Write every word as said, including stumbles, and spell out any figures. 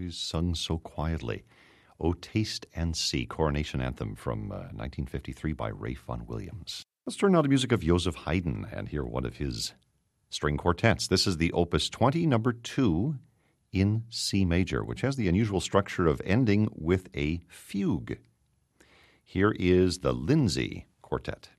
always sung so quietly. "Oh, Taste and See," coronation anthem from uh, nineteen fifty-three by Ralph Vaughan Williams. Let's turn now to music of Joseph Haydn and hear one of his string quartets. This is the Opus twenty, number two, in C major, which has the unusual structure of ending with a fugue. Here is the Lindsay Quartet.